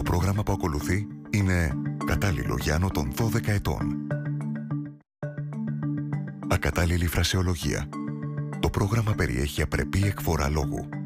πρόγραμμα που ακολουθεί είναι κατάλληλο για άνω των 12 ετών. Ακατάλληλη φρασεολογία. Το πρόγραμμα περιέχει απρεπή εκφορά λόγου.